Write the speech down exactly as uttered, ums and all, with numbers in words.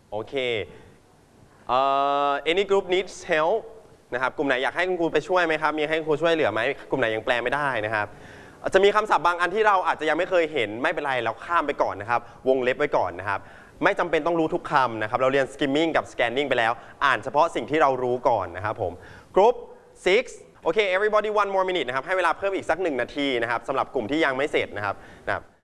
โอเค uh, any group needs help นะครับกลุ่มไหนอยากให้คุณครูไปช่วยไหมครับมีให้คุณครูช่วยเหลือไหมกลุ่มไหนยังแปลไม่ได้นะครับจะมีคำศัพท์บางอันที่เราอาจจะยังไม่เคยเห็นไม่เป็นไรเราข้ามไปก่อนนะครับวงเล็บไว้ก่อนนะครับไม่จำเป็นต้องรู้ทุกคำนะครับเราเรียน skimming กับ scanning ไปแล้วอ่านเฉพาะสิ่งที่เรารู้ก่อนนะครับผม group six โอเค everybody one more minute นะครับให้เวลาเพิ่มอีกสักหนึ่งนาทีนะครับสำหรับกลุ่มที่ยังไม่เสร็จนะครับนะครับ